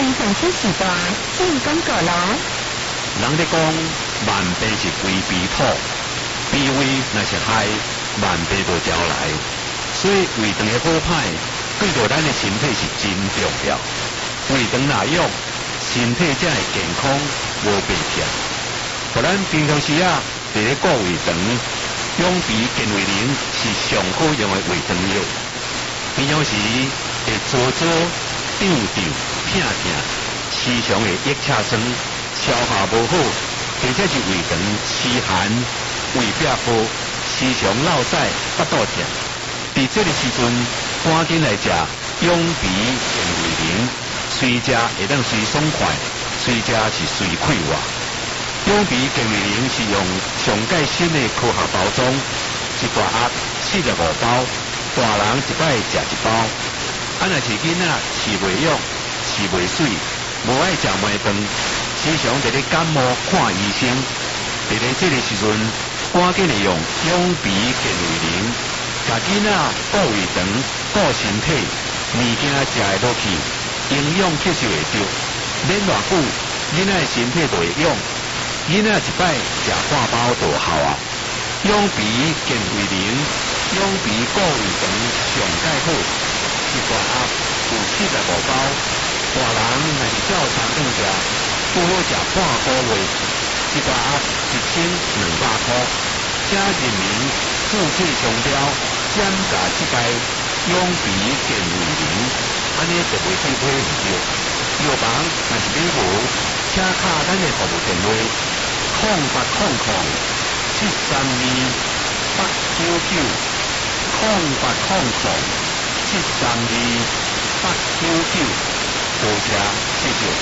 上车时段进广告咯。 人咧讲万倍是归彼土，卑微那是海，万倍就招来。所以胃肠的好歹，对着咱的身体是真重要。胃肠若弱，身体才会健康无病痛。互咱平常时啊，伫咧顾胃肠，养鼻健胃灵是上好用的胃肠药。平常时会做胀、胀、痛、时常会腋下酸，消化无好，或者是胃肠湿寒、胃壁薄，时常落屎、腹肚痛。伫这个时阵，赶紧来食养鼻健胃灵，随食会当随爽快，随食是随快活。养鼻健胃灵是用上盖新的科学包装，一大盒45包，大人一摆食一包。若是囡仔饲袂养、饲袂水，无爱食糜饭，时常伫咧感冒看医生。伫咧这个时阵，赶紧来用养鼻健胃灵，甲囡仔顾胃肠、顾身体，物件食会落去，营养吸收会着，免偌久，囡仔的身体就会养。囡仔一摆食半包就有效啊！养鼻健胃灵，养鼻顾胃肠上盖好，一大盒有45包，大人若是照常顿食，拄好食半个月，一大盒1200块。请人民注册商标，减价这个养鼻健胃灵，安尼就袂去买唔着。药房若是买无，请敲咱的服务电话：0800-732-899，0800-732-899，多谢谢谢。